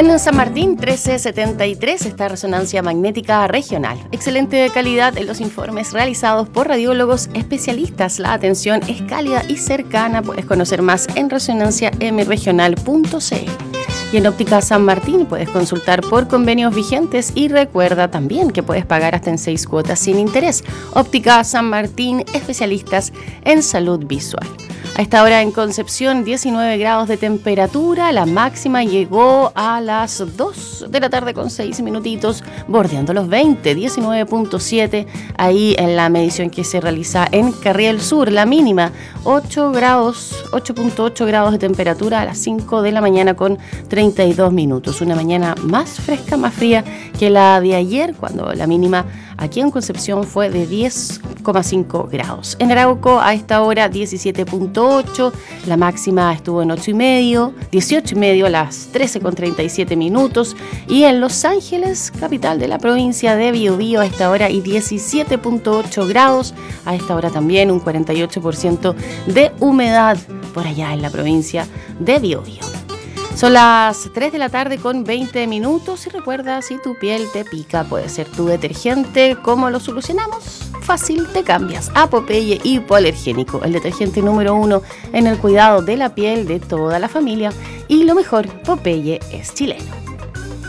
En San Martín 1373 está Resonancia Magnética Regional. Excelente calidad en los informes realizados por radiólogos especialistas. La atención es cálida y cercana. Puedes conocer más en resonanciamregional.cl. Y en Óptica San Martín puedes consultar por convenios vigentes y recuerda también que puedes pagar hasta en 6 cuotas sin interés. Óptica San Martín, especialistas en salud visual. A esta hora en Concepción, 19 grados de temperatura, la máxima llegó a las 2 de la tarde con 6 minutitos, bordeando los 20, 19.7, ahí en la medición que se realiza en Carriel Sur, la mínima 8.8 grados de temperatura a las 5 de la mañana con 32 minutos, una mañana más fresca, más fría que la de ayer, cuando la mínima aquí en Concepción fue de 10,5 grados. En Arauco a esta hora 17.8, la máxima estuvo en 18,5 a las 13,37 minutos. Y en Los Ángeles, capital de la provincia de Biobío, a esta hora y 17.8 grados. A esta hora también un 48% de humedad por allá en la provincia de Biobío. Son las 3 de la tarde con 20 minutos y recuerda, si tu piel te pica, puede ser tu detergente. ¿Cómo lo solucionamos? Fácil, te cambias a Popeye Hipoalergénico, el detergente número 1 en el cuidado de la piel de toda la familia. Y lo mejor, Popeye es chileno.